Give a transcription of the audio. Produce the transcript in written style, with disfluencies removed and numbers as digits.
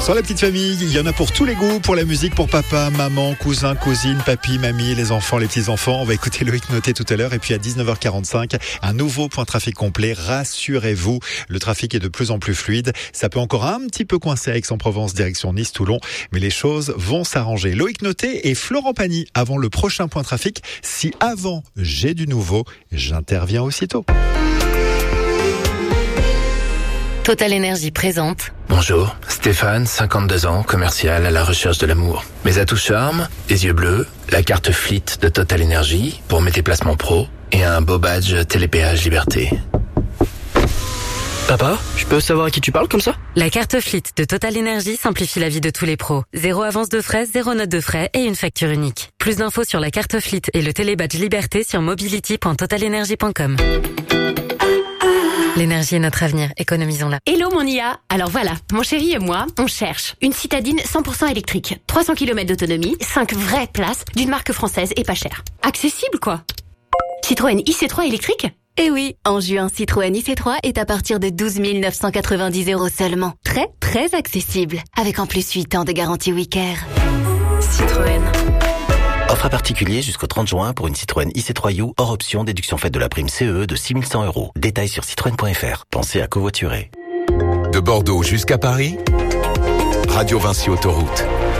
Bonsoir la petite famille, il y en a pour tous les goûts, pour la musique, pour papa, maman, cousin, cousine, papy, mamie, les enfants, les petits-enfants. On va écouter Loïc Noté tout à l'heure et puis à 19h45, un nouveau point trafic complet. Rassurez-vous, le trafic est de plus en plus fluide. Ça peut encore un petit peu coincer à Aix-en-Provence, direction Nice-Toulon, mais les choses vont s'arranger. Loïc Noté et Florent Pagny avant le prochain point trafic. Si avant j'ai du nouveau, j'interviens aussitôt. Total Énergie présente. Bonjour, Stéphane, 52 ans, commercial à la recherche de l'amour. Mes atouts charme, des yeux bleus, la carte Fleet de Total Énergie pour mes déplacements pro et un beau badge Télépéage Liberté. Papa, je peux savoir à qui tu parles comme ça? La carte Fleet de Total Énergie simplifie la vie de tous les pros. 0 avance de frais, 0 note de frais et une facture unique. Plus d'infos sur la carte Fleet et le télébadge Liberté sur mobility.totalenergie.com. L'énergie est notre avenir, économisons-la. Hello mon IA. Alors voilà, mon chéri et moi, on cherche une citadine 100% électrique, 300 km d'autonomie, 5 vraies places, d'une marque française et pas chère. Accessible quoi. Citroën IC3 électrique? Eh oui, en juin, Citroën IC3 est à partir de 12 990 € seulement. Très, très accessible. Avec en plus 8 ans de garantie WeCare. Citroën. Offre à particulier jusqu'au 30 juin pour une Citroën IC3U hors option déduction faite de la prime CE de 6 100 €. Détails sur citroën.fr. Pensez à covoiturer. De Bordeaux jusqu'à Paris, Radio Vinci Autoroute.